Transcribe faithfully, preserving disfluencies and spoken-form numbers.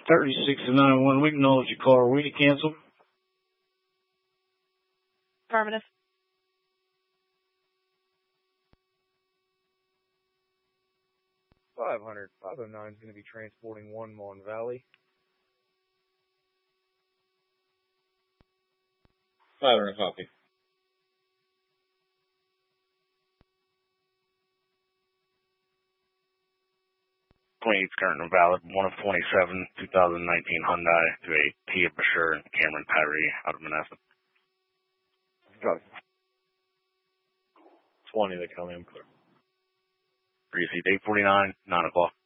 thirty-six to ninety-one, we acknowledge your call. Will you cancel? Affirmative. five hundred, five oh nine is going to be transporting one Mon Valley. five hundred, copy. twenty-eight current valid, one of twenty-seven, two thousand nineteen Hyundai to a Kia Brasher and Cameron Patry out of Manassas. Copy. twenty that come in. Received eight forty-nine, nine o'clock.